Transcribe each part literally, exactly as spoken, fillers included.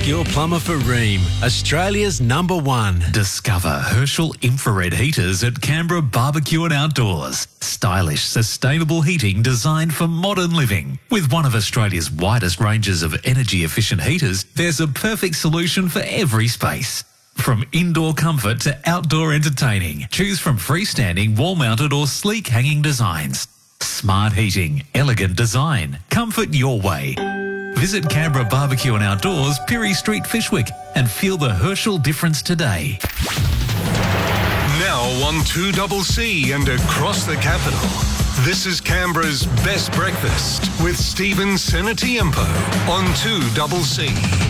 Upskill plumber for Ream, Australia's number one. Discover Herschel infrared heaters at Canberra Barbecue and Outdoors. Stylish, sustainable heating designed for modern living. With one of Australia's widest ranges of energy-efficient heaters, there's a perfect solution for every space. From indoor comfort to outdoor entertaining, choose from freestanding, wall-mounted or sleek hanging designs. Smart heating, elegant design, comfort your way. Visit Canberra Barbecue and Outdoors, Pirie Street, Fishwick, and feel the Herschel difference today. Now on two C C and across the capital, this is Canberra's Best Breakfast with Stephen Senatiempo on two C C.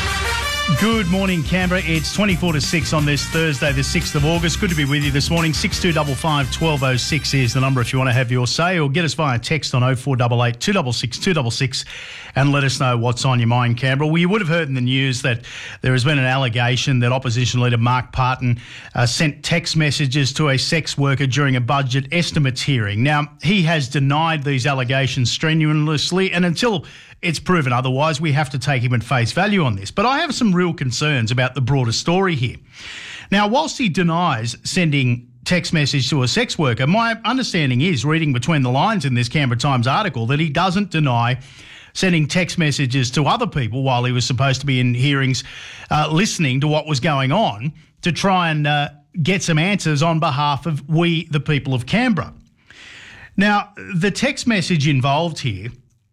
Good morning, Canberra. It's twenty-four to six on this Thursday, the sixth of August. Good to be with you this morning. six two five five, one two oh six is the number if you want to have your say, or get us via text on oh four eight eight, two six six, two six six and let us know what's on your mind, Canberra. Well, you would have heard in the news that there has been an allegation that opposition leader Mark Parton uh, sent text messages to a sex worker during a budget estimates hearing. Now, he has denied these allegations strenuously, and until it's proven otherwise, we have to take him at face value on this. But I have some real concerns about the broader story here. Now, whilst he denies sending text message to a sex worker, my understanding is, reading between the lines in this Canberra Times article, that he doesn't deny sending text messages to other people while he was supposed to be in hearings, uh, listening to what was going on to try and uh, get some answers on behalf of we, the people of Canberra. Now, the text message involved here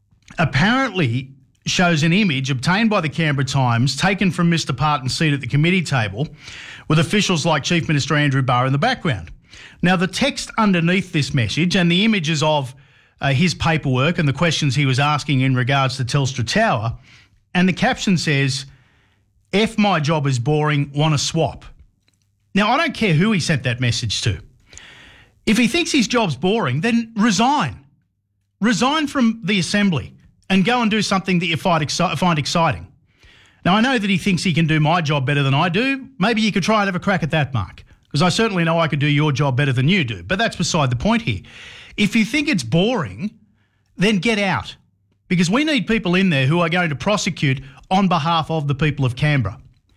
apparently shows an image obtained by the Canberra Times taken from Mister Parton's seat at the committee table with officials like Chief Minister Andrew Barr in the background. Now, the text underneath this message and the images of uh, his paperwork and the questions he was asking in regards to Telstra Tower, and the caption says, "F my job is boring, want to swap." Now, I don't care who he sent that message to. If he thinks his job's boring, then resign. Resign from the Assembly and go and do something that you find, exci- find exciting. Now, I know that he thinks he can do my job better than I do. Maybe you could try and have a crack at that, Mark, because I certainly know I could do your job better than you do. But that's beside the point here. If you think it's boring, then get out, because we need people in there who are going to prosecute on behalf of the people of Canberra.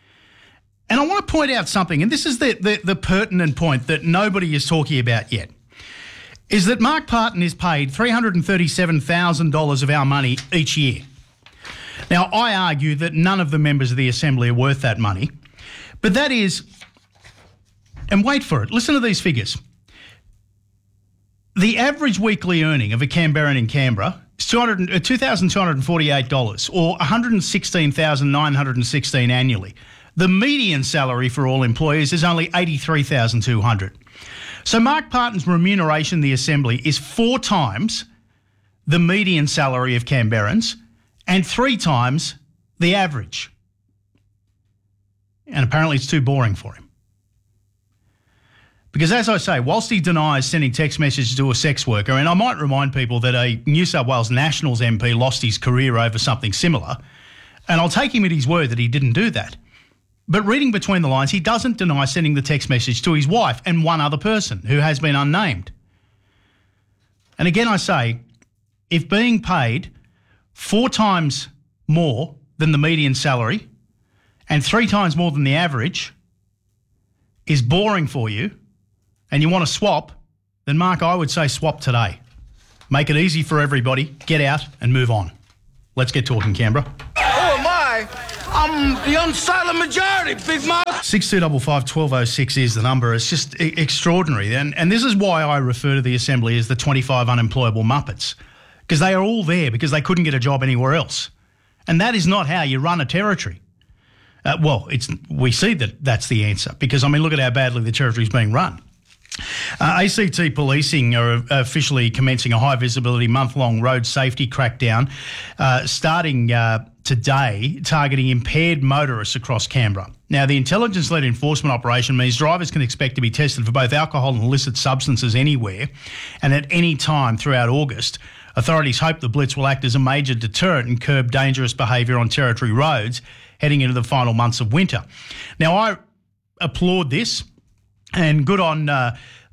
And I want to point out something, and this is the, the, the pertinent point that nobody is talking about yet, is that Mark Parton is paid three hundred thirty-seven thousand dollars of our money each year. Now, I argue that none of the members of the Assembly are worth that money, but that is, and wait for it, listen to these figures. The average weekly earning of a Canberran in Canberra is two thousand two hundred forty-eight dollars, or one hundred sixteen thousand nine hundred sixteen dollars annually. The median salary for all employees is only eighty-three thousand two hundred dollars. So Mark Parton's remuneration in the Assembly is four times the median salary of Canberrans and three times the average. And apparently it's too boring for him. Because as I say, whilst he denies sending text messages to a sex worker, and I might remind people that a New South Wales Nationals M P lost his career over something similar, and I'll take him at his word that he didn't do that. But reading between the lines, he doesn't deny sending the text message to his wife and one other person who has been unnamed. And again, I say, if being paid four times more than the median salary and three times more than the average is boring for you and you want to swap, then Mark, I would say swap today. Make it easy for everybody, get out and move on. Let's get talking, Canberra. Who am I? I'm the unsilent majority, Big Mouth. six two five five, one two oh six is the number. It's just e- extraordinary. And, and this is why I refer to the Assembly as the twenty-five unemployable Muppets, because they are all there because they couldn't get a job anywhere else. And that is not how you run a territory. Uh, well, it's we see that that's the answer, because, I mean, look at how badly the territory is being run. Uh, A C T Policing are officially commencing a high-visibility month-long road safety crackdown uh, starting uh, today, targeting impaired motorists across Canberra. Now, the intelligence-led enforcement operation means drivers can expect to be tested for both alcohol and illicit substances anywhere and at any time throughout August. Authorities hope the blitz will act as a major deterrent and curb dangerous behaviour on territory roads heading into the final months of winter. Now, I applaud this. And good on uh,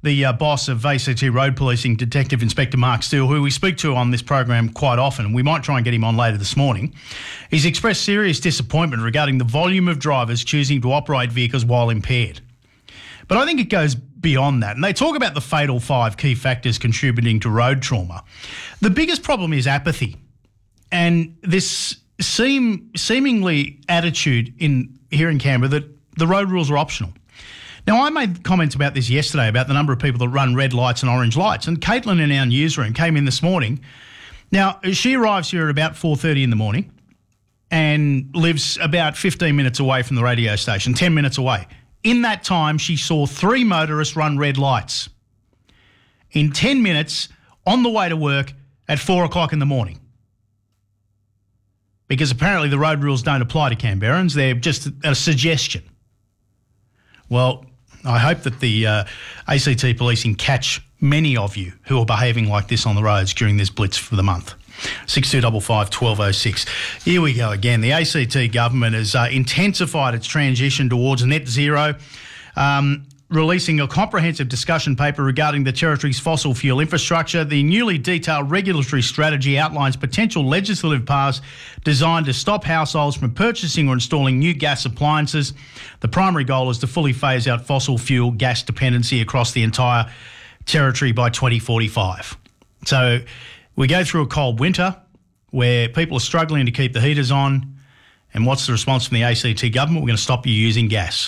the uh, boss of A C T Road Policing, Detective Inspector Mark Steele, who we speak to on this program quite often. We might try and get him on later this morning. He's expressed serious disappointment regarding the volume of drivers choosing to operate vehicles while impaired. But I think it goes beyond that. And they talk about the fatal five key factors contributing to road trauma. The biggest problem is apathy and this seem seemingly attitude in here in Canberra that the road rules are optional. Now, I made comments about this yesterday about the number of people that run red lights and orange lights, and Caitlin in our newsroom came in this morning. Now, she arrives here at about four thirty in the morning and lives about fifteen minutes away from the radio station, ten minutes away. In that time, she saw three motorists run red lights in ten minutes on the way to work at four o'clock in the morning. Because apparently the road rules don't apply to Canberrans, they're just a suggestion. Well, I hope that the uh, A C T policing catch many of you who are behaving like this on the roads during this blitz for the month. six two five five, one two oh six. Here we go again. The A C T government has uh, intensified its transition towards net zero, um, releasing a comprehensive discussion paper regarding the territory's fossil fuel infrastructure. The newly detailed regulatory strategy outlines potential legislative paths designed to stop households from purchasing or installing new gas appliances. The primary goal is to fully phase out fossil fuel gas dependency across the entire territory by twenty forty-five. So we go through a cold winter where people are struggling to keep the heaters on. And what's the response from the A C T government? We're going to stop you using gas.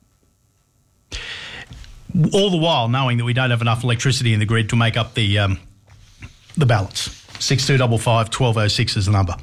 All the while knowing that we don't have enough electricity in the grid to make up the um, the balance. six two five five, one two oh six is the number.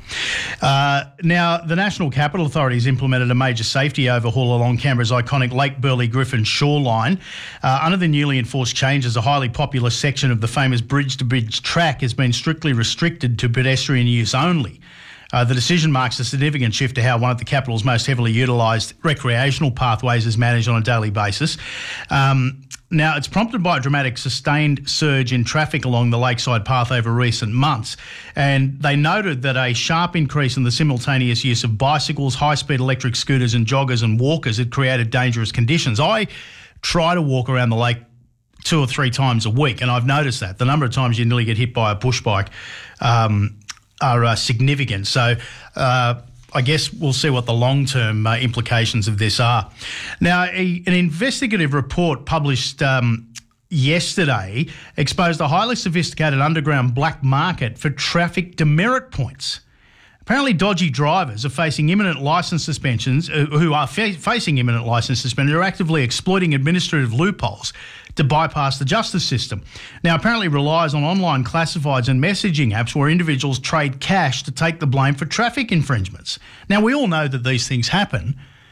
Uh, now, the National Capital Authority has implemented a major safety overhaul along Canberra's iconic Lake Burley Griffin shoreline. Uh, under the newly enforced changes, a highly popular section of the famous bridge-to-bridge track has been strictly restricted to pedestrian use only. Uh, the decision marks a significant shift to how one of the capital's most heavily utilised recreational pathways is managed on a daily basis. Um, now, it's prompted by a dramatic sustained surge in traffic along the lakeside path over recent months, and they noted that a sharp increase in the simultaneous use of bicycles, high-speed electric scooters and joggers and walkers had created dangerous conditions. I try to walk around the lake two or three times a week, and I've noticed that. The number of times you nearly get hit by a push bike um, are uh, significant. So uh, I guess we'll see what the long-term uh, implications of this are. Now, a, an investigative report published um, yesterday exposed a highly sophisticated underground black market for traffic demerit points. Apparently, dodgy drivers are facing imminent licence suspensions, uh, who are fa- facing imminent licence suspensions, are actively exploiting administrative loopholes to bypass the justice system. Now, apparently relies on online classifieds and messaging apps where individuals trade cash to take the blame for traffic infringements. Now, we all know that these things happen,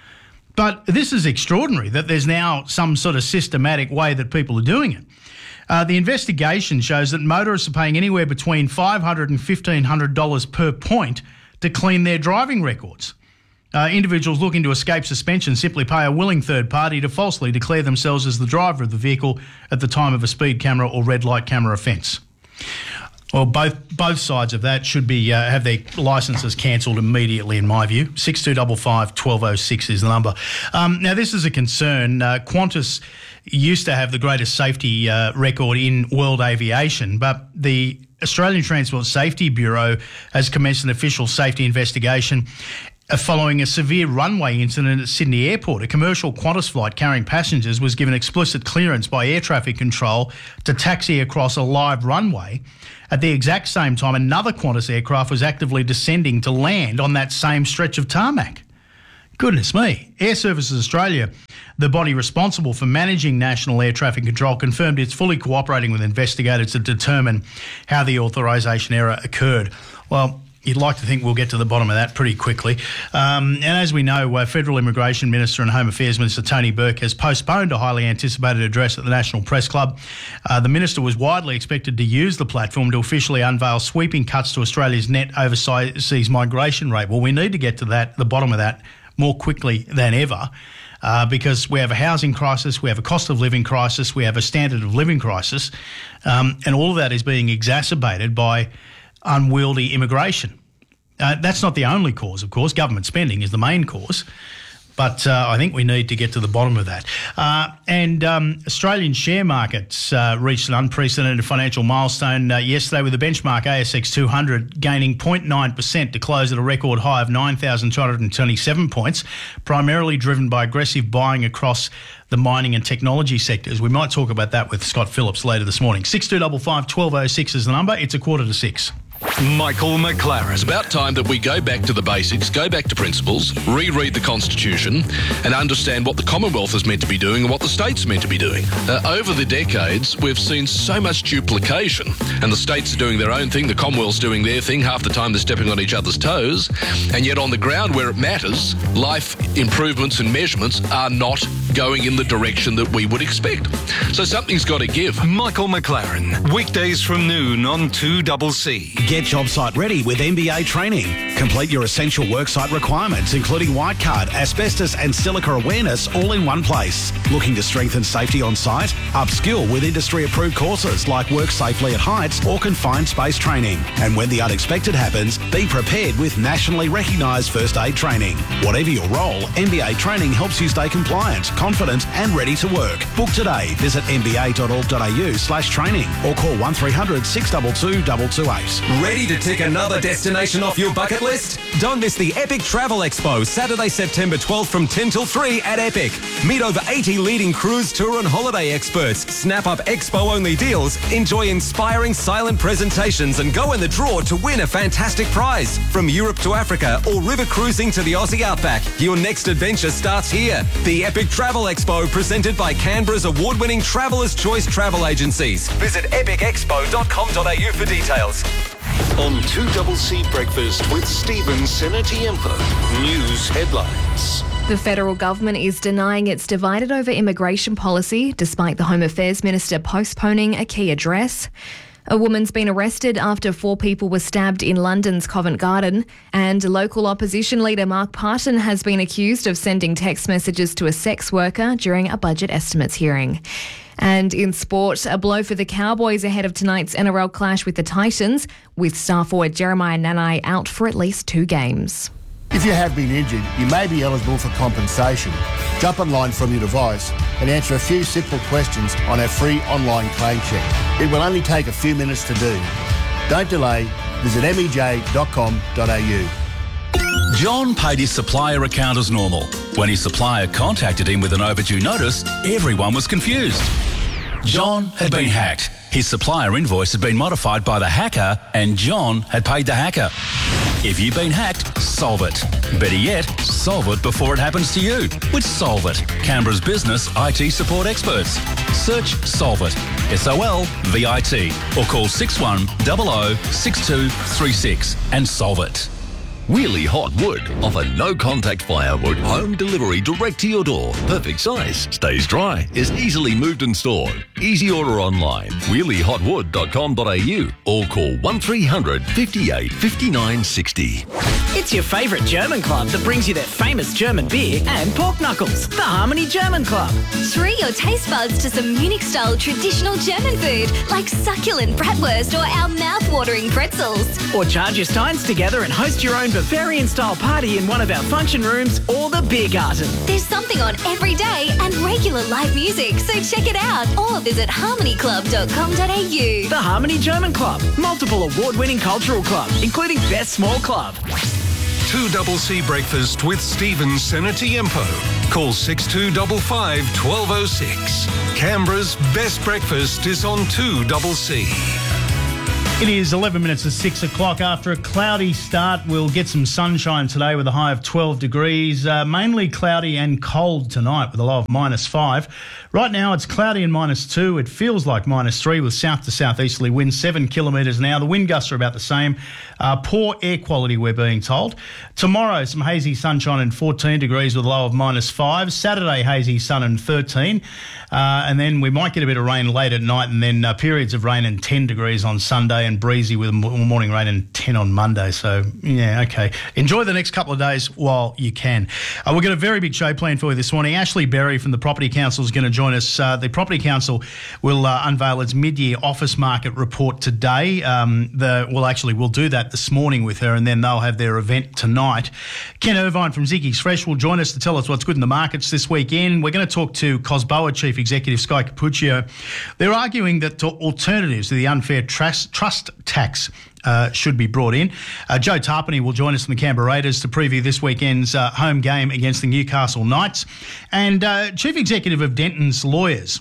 but this is extraordinary that there's now some sort of systematic way that people are doing it. Uh, the investigation shows that motorists are paying anywhere between five hundred dollars and fifteen hundred dollars per point to clean their driving records. Uh, individuals looking to escape suspension simply pay a willing third party to falsely declare themselves as the driver of the vehicle at the time of a speed camera or red light camera offence. Well, both both sides of that should be uh, have their licences cancelled immediately, in my view. six two five five, one two oh six is the number. Um, now, this is a concern. Uh, Qantas used to have the greatest safety uh, record in world aviation, but the Australian Transport Safety Bureau has commenced an official safety investigation following a severe runway incident at Sydney Airport. A commercial Qantas flight carrying passengers was given explicit clearance by air traffic control to taxi across a live runway. At the exact same time, another Qantas aircraft was actively descending to land on that same stretch of tarmac. Goodness me. Air Services Australia, the body responsible for managing national air traffic control, confirmed it's fully cooperating with investigators to determine how the authorisation error occurred. Well, you'd like to think we'll get to the bottom of that pretty quickly. Um, and as we know, uh, Federal Immigration Minister and Home Affairs Minister Tony Burke has postponed a highly anticipated address at the National Press Club. Uh, the Minister was widely expected to use the platform to officially unveil sweeping cuts to Australia's net overseas migration rate. Well, we need to get to that, the bottom of that, more quickly than ever. Uh, because we have a housing crisis, we have a cost of living crisis, we have a standard of living crisis, um, and all of that is being exacerbated by unwieldy immigration. Uh, that's not the only cause, of course. Government spending is the main cause. But uh, I think we need to get to the bottom of that. Uh, and um, Australian share markets uh, reached an unprecedented financial milestone uh, yesterday, with the benchmark A S X two hundred gaining zero point nine percent to close at a record high of nine thousand two hundred twenty-seven points, primarily driven by aggressive buying across the mining and technology sectors. We might talk about that with Scott Phillips later this morning. six two five five, one two oh six is the number. It's a quarter to six. Michael McLaren. It's about time that we go back to the basics, go back to principles, reread the Constitution and understand what the Commonwealth is meant to be doing and what the state's meant to be doing. Uh, over the decades, we've seen so much duplication, and the states are doing their own thing, the Commonwealth's doing their thing, half the time they're stepping on each other's toes, and yet on the ground where it matters, life improvements and measurements are not going in the direction that we would expect. So something's got to give. Michael McLaren, weekdays from noon on two C C. Get job site ready with M B A training. Complete your essential worksite requirements, including white card, asbestos and silica awareness, all in one place. Looking to strengthen safety on site? Upskill with industry-approved courses like Work Safely at Heights or Confined Space training. And when the unexpected happens, be prepared with nationally recognised first aid training. Whatever your role, M B A training helps you stay compliant, confident and ready to work. Book today. Visit m b a dot org dot a u slash training or call one three hundred, six two two, two two eight. Ready to tick another destination off your bucket list? Don't miss the Epic Travel Expo, Saturday, September twelfth from ten till three at Epic. Meet over eighty leading cruise, tour and holiday experts. Snap up expo-only deals, enjoy inspiring silent presentations and go in the draw to win a fantastic prize. From Europe to Africa or river cruising to the Aussie Outback, your next adventure starts here. The Epic Travel Expo, presented by Canberra's award-winning Traveller's Choice Travel Agencies. Visit epic expo dot com dot a u for details. On two C C Breakfast with Stephen Senatiempo. News headlines. The federal government is denying it's divided over immigration policy, despite the Home Affairs Minister postponing a key address. A woman's been arrested after four people were stabbed in London's Covent Garden, and local opposition leader Mark Parton has been accused of sending text messages to a sex worker during a budget estimates hearing. And in sport, a blow for the Cowboys ahead of tonight's N R L clash with the Titans, with star forward Jeremiah Nanai out for at least two games. If you have been injured, you may be eligible for compensation. Jump online from your device and answer a few simple questions on our free online claim check. It will only take a few minutes to do. Don't delay. Visit m e j dot com dot a u. John paid his supplier account as normal. When his supplier contacted him with an overdue notice, everyone was confused. John had been hacked. His supplier invoice had been modified by the hacker, and John had paid the hacker. If you've been hacked, solve it. Better yet, solve it before it happens to you with Solve It, Canberra's business I T support experts. Search Solve It, S O L V I T, or call six one zero zero six two three six and solve it. Wheelie Hot Wood offer no-contact firewood home delivery direct to your door. Perfect size, stays dry, is easily moved and stored. Easy order online, wheelie hot wood dot com dot a u or call one three hundred, fifty-eight, fifty-nine, sixty. It's your favourite German club that brings you their famous German beer and pork knuckles, the Harmony German Club. Treat your taste buds to some Munich-style traditional German food like succulent bratwurst or our mouth-watering pretzels. Or charge your steins together and host your own Bavarian-style party in one of our function rooms or the beer garden. There's something on every day and regular live music, so check it out or visit harmony club dot com dot a u. The Harmony German Club, multiple award-winning cultural club, including Best Small Club. two C C Breakfast with Stephen Senatiempo. Call six two five five, one two oh six. Canberra's best breakfast is on two C C. It is eleven minutes to six o'clock. After a cloudy start, we'll get some sunshine today with a high of twelve degrees. Uh, mainly cloudy and cold tonight with a low of minus five. Right now it's cloudy and minus two. It feels like minus three with south to southeasterly winds seven kilometres an hour. The wind gusts are about the same. Uh, poor air quality, we're being told. Tomorrow, some hazy sunshine and fourteen degrees with a low of minus five. Saturday, hazy sun and thirteen. Uh, and then we might get a bit of rain late at night and then uh, periods of rain and ten degrees on Sunday. and breezy with a morning rain and ten on Monday. So, yeah, okay. Enjoy the next couple of days while you can. Uh, we've got a very big show planned for you this morning. Ashley Berry from the Property Council is going to join us. Uh, the Property Council will uh, unveil its mid-year office market report today. Um, the, well, actually, we'll do that this morning with her, and then they'll have their event tonight. Ken Irvine from Ziggy's Fresh will join us to tell us what's good in the markets this weekend. We're going to talk to Cosboa Chief Executive Sky Capuccio. They're arguing that alternatives to the unfair trust, trust tax uh, should be brought in. Uh, Joe Tarpany will join us from the Canberra Raiders to preview this weekend's uh, home game against the Newcastle Knights. And uh, Chief Executive of Denton's Lawyers,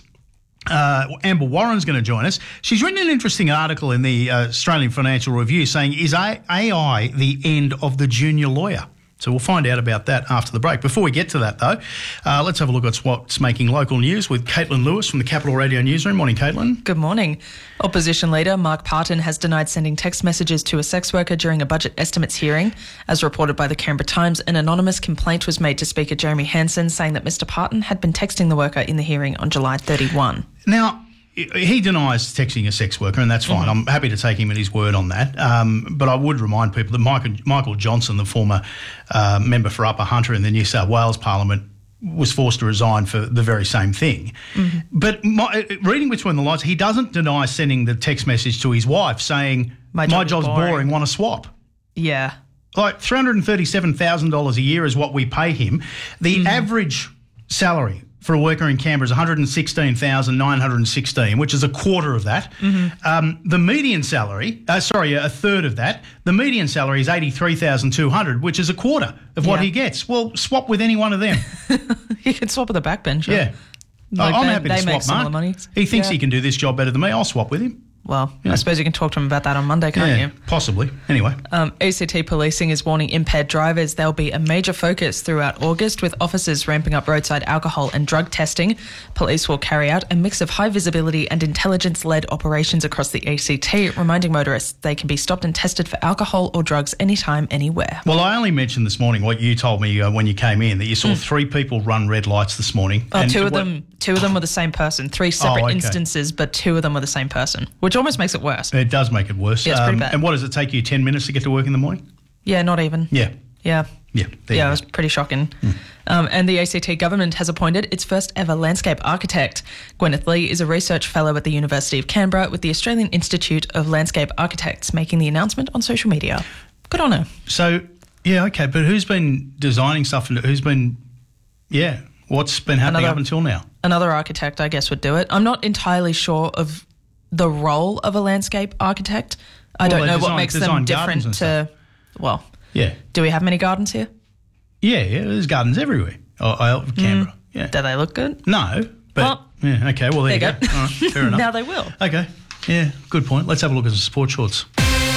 Uh, Amber Warren's going to join us. She's written an interesting article in the uh, Australian Financial Review saying, is A I the end of the junior lawyer? So we'll find out about that after the break. Before we get to that, though, uh, let's have a look at what's making local news with Caitlin Lewis from the Capital Radio Newsroom. Morning, Caitlin. Good morning. Opposition leader Mark Parton has denied sending text messages to a sex worker during a budget estimates hearing. As reported by the Canberra Times, an anonymous complaint was made to Speaker Jeremy Hanson saying that Mister Parton had been texting the worker in the hearing on July thirty-first. Now, he denies texting a sex worker, and that's fine. Mm-hmm. I'm happy to take him at his word on that. Um, but I would remind people that Michael, Michael Johnson, the former uh, member for Upper Hunter in the New South Wales Parliament, was forced to resign for the very same thing. Mm-hmm. But my, reading between the lines, he doesn't deny sending the text message to his wife saying, my, job my job's boring. boring, want to swap. Yeah. Like three hundred thirty-seven thousand dollars a year is what we pay him. The mm-hmm. average salary for a worker in Canberra is one hundred sixteen thousand nine hundred sixteen, which is a quarter of that. Mm-hmm. Um, the median salary, uh, sorry, a third of that. The median salary is eighty-three thousand two hundred, which is a quarter of what yeah. he gets. Well, swap with any one of them. You can swap with a backbencher. Yeah. Like I'm they, happy they to make swap, Mark. Money. He thinks yeah. he can do this job better than me. I'll swap with him. Well, yeah. I suppose you can talk to him about that on Monday, can't yeah, you? Possibly. Anyway. Um, A C T Policing is warning impaired drivers there'll be a major focus throughout August with officers ramping up roadside alcohol and drug testing. Police will carry out a mix of high visibility and intelligence-led operations across the A C T, reminding motorists they can be stopped and tested for alcohol or drugs anytime, anywhere. Well, I only mentioned this morning what you told me uh, when you came in, that you saw mm. three people run red lights this morning. Oh, and two of what, them two of them were the same person. Three separate oh, okay. instances, but two of them were the same person, which almost makes it worse. It does make it worse. Yeah, it's um, pretty bad. And what does it take you, ten minutes to get to work in the morning? Yeah, not even. Yeah. Yeah. Yeah. Yeah, it was pretty shocking. Mm. Um, and the A C T government has appointed its first ever landscape architect. Gwyneth Lee is a research fellow at the University of Canberra with the Australian Institute of Landscape Architects, making the announcement on social media. Good on her. So, yeah, okay, but who's been designing stuff and who's been, yeah, what's been happening another, up until now? Another architect, I guess, would do it. I'm not entirely sure of the role of a landscape architect. I well, don't know design, what makes them different to, well, yeah. Do we have many gardens here? Yeah, yeah, there's gardens everywhere. Oh, oh Canberra, mm. yeah. Do they look good? No, but, well, yeah, okay, well, there, there you go. go. All right, fair enough. Now they will. Okay, yeah, good point. Let's have a look at some sports shorts.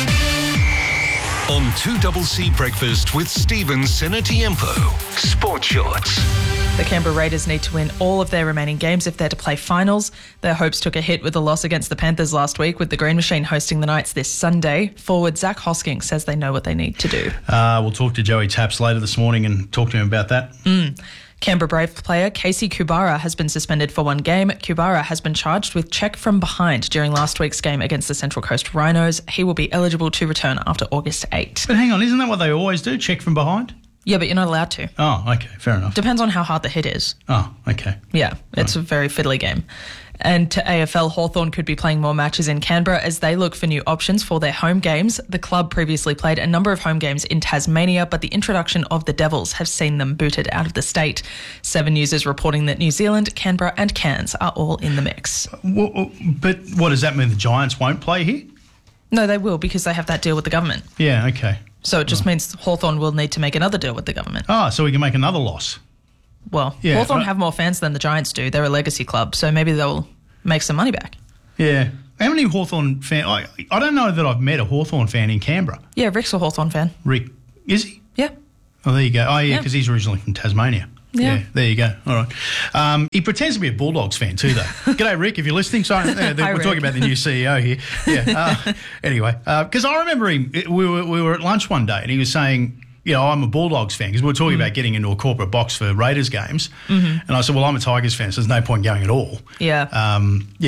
On two C C Breakfast with Stephen Senatiempo. Sports Shorts. The Canberra Raiders need to win all of their remaining games if they're to play finals. Their hopes took a hit with the loss against the Panthers last week, with the Green Machine hosting the Knights this Sunday. Forward Zach Hosking says they know what they need to do. Uh, we'll talk to Joey Taps later this morning and talk to him about that. Mm. Canberra Brave player Casey Kubara has been suspended for one game. Kubara has been charged with check from behind during last week's game against the Central Coast Rhinos. He will be eligible to return after August eighth. But hang on, isn't that what they always do, check from behind? Yeah, but you're not allowed to. Oh, okay, fair enough. Depends on how hard the hit is. Oh, okay. Yeah, it's right. a very fiddly game. And to A F L, Hawthorn could be playing more matches in Canberra as they look for new options for their home games. The club previously played a number of home games in Tasmania, but the introduction of the Devils has seen them booted out of the state. Seven News is reporting that New Zealand, Canberra and Cairns are all in the mix. Well, but what does that mean? The Giants won't play here? No, they will because they have that deal with the government. Yeah, okay. So it just right. means Hawthorn will need to make another deal with the government. Oh, so we can make another loss. Well, yeah, Hawthorn right. have more fans than the Giants do. They're a legacy club, so maybe they'll make some money back. Yeah. How many Hawthorn fans? I, I don't know that I've met a Hawthorn fan in Canberra. Yeah, Rick's a Hawthorn fan. Rick, is he? Yeah. Oh, there you go. Oh, yeah, because yeah. he's originally from Tasmania. Yeah. yeah. There you go. All right. Um, he pretends to be a Bulldogs fan too, though. G'day, Rick, if you're listening. Sorry, uh, Hi, we're Rick. talking about the new C E O here. Yeah. Uh, anyway, because uh, I remember him, we were, we were at lunch one day and he was saying, you know, I'm a Bulldogs fan, because we were talking mm. about getting into a corporate box for Raiders games. Mm-hmm. And I said, well, I'm a Tigers fan, so there's no point going at all. Yeah. Um, yeah.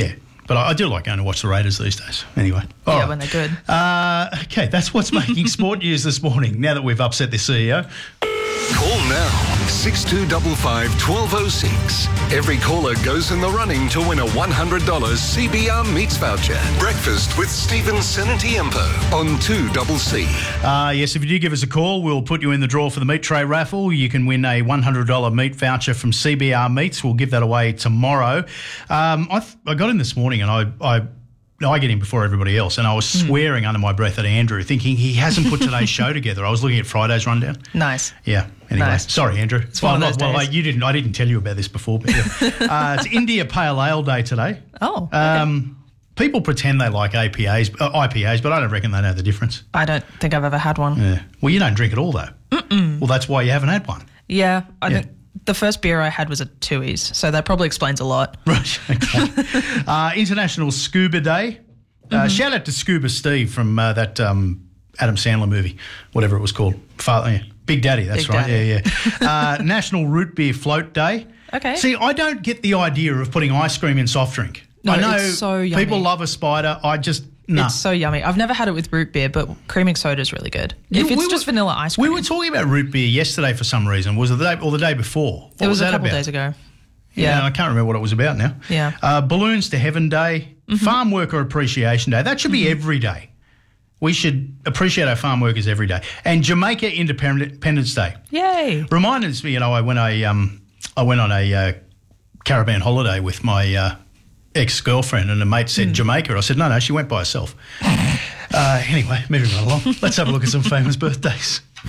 But I, I do like going to watch the Raiders these days. Anyway. All yeah, right. when they're good. Uh, okay, that's what's making sport news this morning, now that we've upset the C E O. Call now, six two five five, one two zero six. Every caller goes in the running to win a one hundred dollars C B R Meats voucher. Breakfast with Stephen Senatiempo on two C C. Uh, yes, if you do give us a call, we'll put you in the draw for the meat tray raffle. You can win a one hundred dollars meat voucher from C B R Meats. We'll give that away tomorrow. Um, I, th- I got in this morning and I... I I get in before everybody else, and I was Mm. swearing under my breath at Andrew, thinking he hasn't put today's show together. I was looking at Friday's rundown. Nice. Yeah. Anyway, Nice. sorry, Andrew. It's one of those well, days. I, you didn't. I didn't tell you about this before, but yeah. uh, it's India Pale Ale Day today. Oh. Okay. Um, people pretend they like A P As, uh, I P As, but I don't reckon they know the difference. I don't think I've ever had one. Yeah. Well, you don't drink at all, though. Mm-mm. Well, that's why you haven't had one. Yeah, I Yeah. think the first beer I had was a Tooheys, so that probably explains a lot. Right. Okay. uh, International Scuba Day. Uh, Mm-hmm. Shout out to Scuba Steve from uh, that um, Adam Sandler movie, whatever it was called. Father, yeah. Big Daddy, that's Big right. Daddy. Yeah, yeah. uh, National Root Beer Float Day. Okay. See, I don't get the idea of putting ice cream in soft drink. No, I know it's so yummy. people love a spider. I just, no. It's so yummy. I've never had it with root beer, but creaming soda is really good. You- If it's we just were- vanilla ice cream. We were talking about root beer yesterday for some reason. Was it the day or the day before? What it was, that a couple about? days ago. Yeah, Yeah. I can't remember what it was about now. Yeah. Uh, Balloons to Heaven Day, Mm-hmm. Farm Worker Appreciation Day. That should be every day. We should appreciate our farm workers every day. And Jamaica Independence Day. Yay. Reminds me, you know, I went a um, I went on a uh, caravan holiday with my uh, ex-girlfriend, and a mate said Hmm. Jamaica. I said, no, no, she went by herself. uh, anyway, moving right along. Let's have a look at some famous birthdays.